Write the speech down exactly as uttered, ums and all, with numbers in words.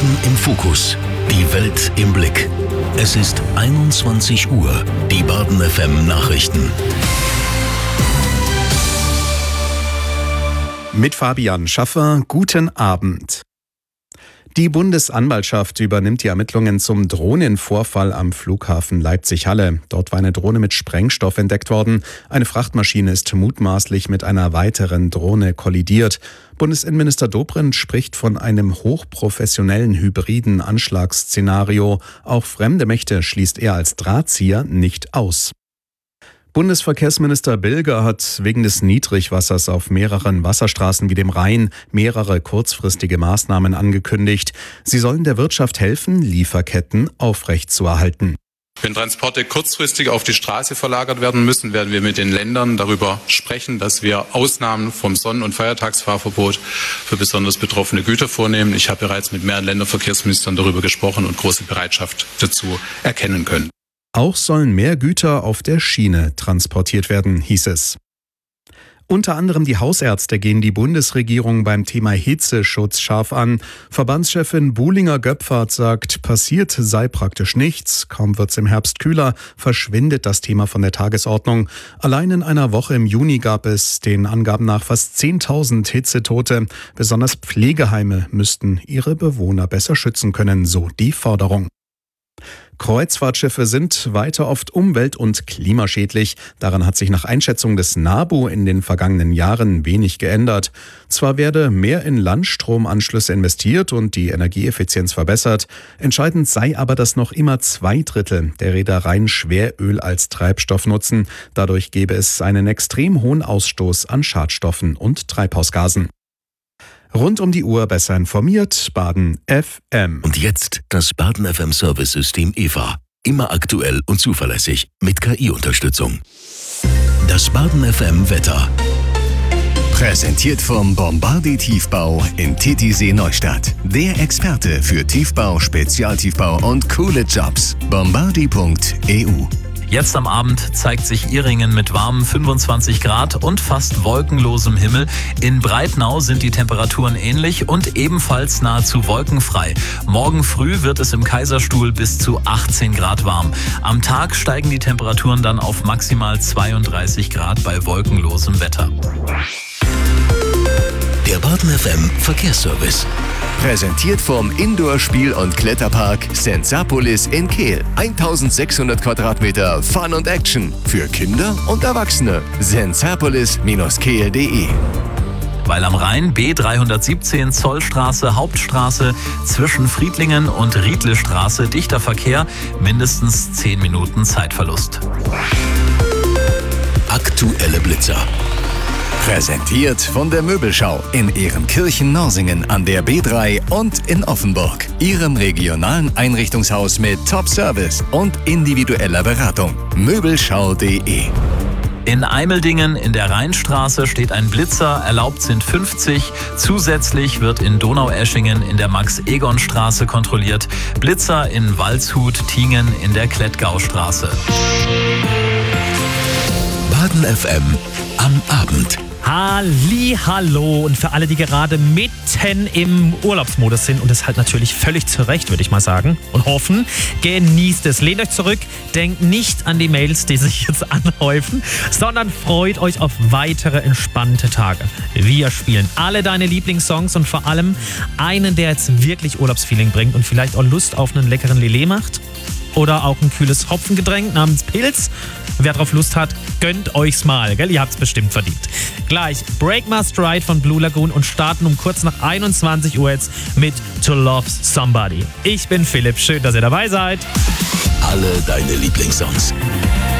Baden im Fokus. Die Welt im Blick. Es ist einundzwanzig Uhr. Die Baden F M Nachrichten. Mit Fabian Schaffer, guten Abend. Die Bundesanwaltschaft übernimmt die Ermittlungen zum Drohnenvorfall am Flughafen Leipzig-Halle. Dort war eine Drohne mit Sprengstoff entdeckt worden. Eine Frachtmaschine ist mutmaßlich mit einer weiteren Drohne kollidiert. Bundesinnenminister Dobrindt spricht von einem hochprofessionellen hybriden Anschlagsszenario. Auch fremde Mächte schließt er als Drahtzieher nicht aus. Bundesverkehrsminister Bilger hat wegen des Niedrigwassers auf mehreren Wasserstraßen wie dem Rhein mehrere kurzfristige Maßnahmen angekündigt. Sie sollen der Wirtschaft helfen, Lieferketten aufrechtzuerhalten. Wenn Transporte kurzfristig auf die Straße verlagert werden müssen, werden wir mit den Ländern darüber sprechen, dass wir Ausnahmen vom Sonnen- und Feiertagsfahrverbot für besonders betroffene Güter vornehmen. Ich habe bereits mit mehreren Länderverkehrsministern darüber gesprochen und große Bereitschaft dazu erkennen können. Auch sollen mehr Güter auf der Schiene transportiert werden, hieß es. Unter anderem die Hausärzte gehen die Bundesregierung beim Thema Hitzeschutz scharf an. Verbandschefin Buhlinger-Göpfert sagt, passiert sei praktisch nichts. Kaum wird's im Herbst kühler, verschwindet das Thema von der Tagesordnung. Allein in einer Woche im Juni gab es den Angaben nach fast zehntausend Hitzetote. Besonders Pflegeheime müssten ihre Bewohner besser schützen können, so die Forderung. Kreuzfahrtschiffe sind weiter oft umwelt- und klimaschädlich. Daran hat sich nach Einschätzung des NABU in den vergangenen Jahren wenig geändert. Zwar werde mehr in Landstromanschlüsse investiert und die Energieeffizienz verbessert. Entscheidend sei aber, dass noch immer zwei Drittel der Reedereien Schweröl als Treibstoff nutzen. Dadurch gäbe es einen extrem hohen Ausstoß an Schadstoffen und Treibhausgasen. Rund um die Uhr besser informiert, Baden F M. Und jetzt das Baden F M Service-System E V A. Immer aktuell und zuverlässig mit K I-Unterstützung. Das Baden F M Wetter. Präsentiert vom Bombardier Tiefbau in Titisee Neustadt. Der Experte für Tiefbau, Spezialtiefbau und coole Jobs. bombardier punkt e u. Jetzt am Abend zeigt sich Ihringen mit warmen fünfundzwanzig Grad und fast wolkenlosem Himmel. In Breitnau sind die Temperaturen ähnlich und ebenfalls nahezu wolkenfrei. Morgen früh wird es im Kaiserstuhl bis zu achtzehn Grad warm. Am Tag steigen die Temperaturen dann auf maximal zweiunddreißig Grad bei wolkenlosem Wetter. Der Baden F M Verkehrsservice. Präsentiert vom Indoor-Spiel- und Kletterpark Sensapolis in Kehl. eintausendsechshundert Quadratmeter Fun und Action für Kinder und Erwachsene. sensapolis Bindestrich kehl punkt de. Weil am Rhein B dreihundertsiebzehn Zollstraße Hauptstraße zwischen Friedlingen und Riedlestraße dichter Verkehr, mindestens zehn Minuten Zeitverlust. Aktuelle Blitzer. Präsentiert von der Möbelschau in Ehrenkirchen-Norsingen an der B drei und in Offenburg. Ihrem regionalen Einrichtungshaus mit Top-Service und individueller Beratung. Möbelschau punkt de. In Eimeldingen in der Rheinstraße steht ein Blitzer, erlaubt sind fünfzig. Zusätzlich wird in Donaueschingen in der Max-Egon-Straße kontrolliert. Blitzer in Waldshut-Tingen in der Klettgaustraße. Baden F M am Abend. Hallihallo und für alle, die gerade mitten im Urlaubsmodus sind und das halt natürlich völlig zu Recht, würde ich mal sagen und hoffen, genießt es. Lehnt euch zurück, denkt nicht an die Mails, die sich jetzt anhäufen, sondern freut euch auf weitere entspannte Tage. Wir spielen alle deine Lieblingssongs und vor allem einen, der jetzt wirklich Urlaubsfeeling bringt und vielleicht auch Lust auf einen leckeren Lillet macht. Oder auch ein kühles Hopfengetränk namens Pilz. Wer drauf Lust hat, gönnt euch's mal, gell? Ihr habt's bestimmt verdient. Gleich Break Must Ride von Blue Lagoon und starten um kurz nach einundzwanzig Uhr jetzt mit To Love Somebody. Ich bin Philipp, schön, dass ihr dabei seid. Alle deine Lieblingssongs.